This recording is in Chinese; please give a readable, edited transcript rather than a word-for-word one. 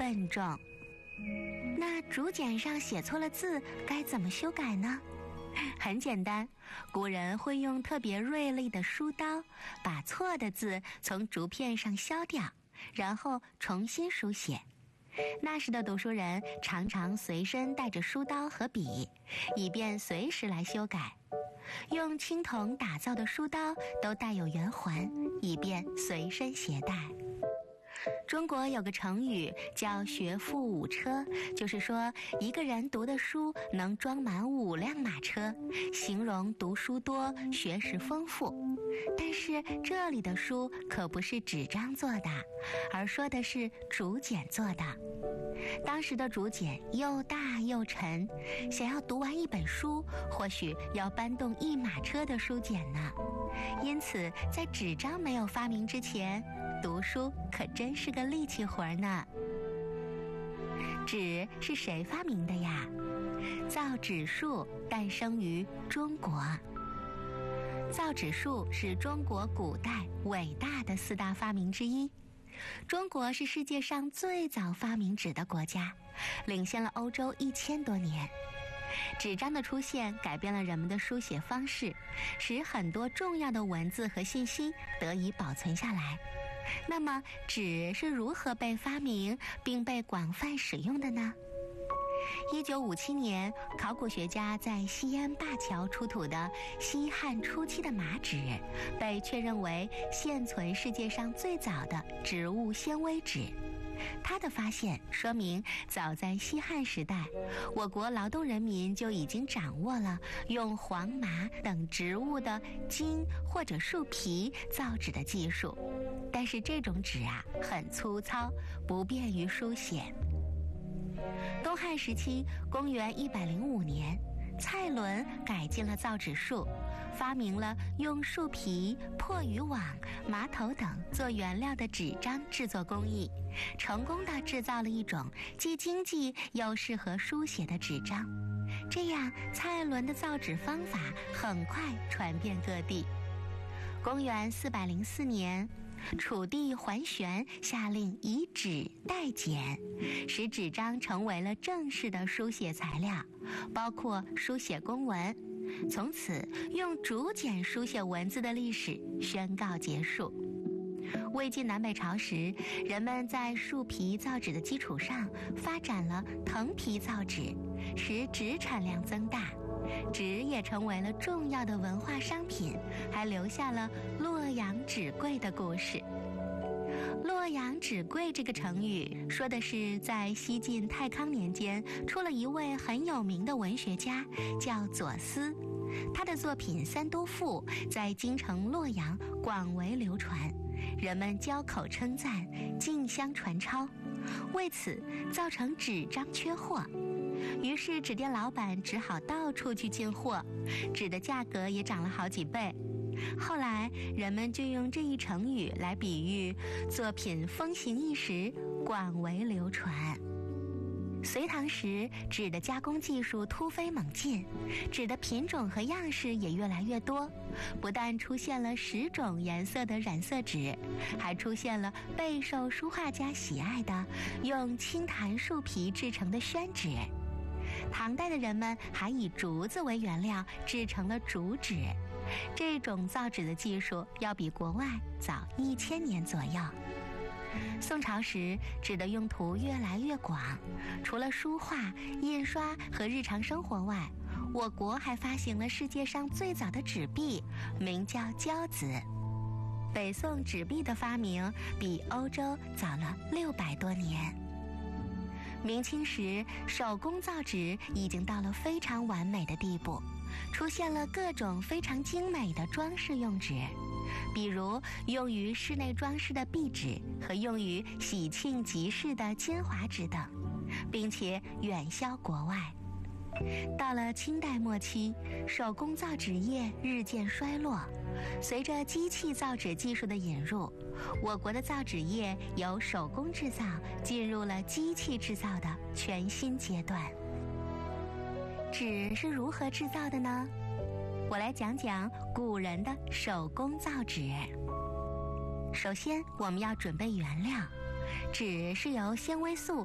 笨重。那竹简上写错了字，该怎么修改呢？很简单，古人会用特别锐利的书刀，把错的字从竹片上削掉，然后重新书写。那时的读书人常常随身带着书刀和笔，以便随时来修改。用青铜打造的书刀都带有圆环，以便随身携带。中国有个成语叫学富五车，就是说一个人读的书能装满5辆马车，形容读书多，学识丰富。但是这里的书可不是纸张做的，而说的是竹简做的。当时的竹简又大又沉，想要读完一本书，或许要搬动1马车的书简呢。因此在纸张没有发明之前，读书可真是个力气活呢。纸是谁发明的呀？造纸术诞生于中国。造纸术是中国古代伟大的4大发明之一。中国是世界上最早发明纸的国家，领先了欧洲1000多年。纸张的出现改变了人们的书写方式，使很多重要的文字和信息得以保存下来。那么，纸是如何被发明并被广泛使用的呢？1957年，考古学家在西安灞桥出土的西汉初期的麻纸，被确认为现存世界上最早的植物纤维纸。它的发现说明，早在西汉时代，我国劳动人民就已经掌握了用黄麻等植物的茎或者树皮造纸的技术。但是这种纸很粗糙，不便于书写。东汉时期，公元105年，蔡伦改进了造纸术，发明了用树皮、破渔网、麻头等做原料的纸张制作工艺，成功地制造了一种既经济又适合书写的纸张。这样，蔡伦的造纸方法很快传遍各地。公元404年，楚帝桓玄下令以纸代简，使纸张成为了正式的书写材料，包括书写公文。从此，用竹简书写文字的历史宣告结束。魏晋南北朝时，人们在树皮造纸的基础上发展了藤皮造纸，使纸产量增大，纸也成为了重要的文化商品，还留下了洛阳纸贵的故事。洛阳纸贵这个成语说的是在西晋太康年间出了一位很有名的文学家，叫左思。他的作品《三都赋》在京城洛阳广为流传，人们交口称赞，竞相传抄，为此造成纸张缺货。于是纸店老板只好到处去进货，纸的价格也涨了好几倍。后来人们就用这一成语来比喻作品风行一时，广为流传。隋唐时，纸的加工技术突飞猛进，纸的品种和样式也越来越多，不但出现了10种颜色的染色纸，还出现了备受书画家喜爱的用青檀树皮制成的宣纸。唐代的人们还以竹子为原料制成了竹纸，这种造纸的技术要比国外早1000年左右。宋朝时，纸的用途越来越广，除了书画、印刷和日常生活外，我国还发行了世界上最早的纸币，名叫交子。北宋纸币的发明比欧洲早了600多年。明清时，手工造纸已经到了非常完美的地步，出现了各种非常精美的装饰用纸，比如用于室内装饰的壁纸和用于喜庆集市的金华纸等，并且远销国外。到了清代末期，手工造纸业日渐衰落，随着机器造纸技术的引入，我国的造纸业由手工制造进入了机器制造的全新阶段。纸是如何制造的呢？我来讲讲古人的手工造纸。首先，我们要准备原料。纸是由纤维素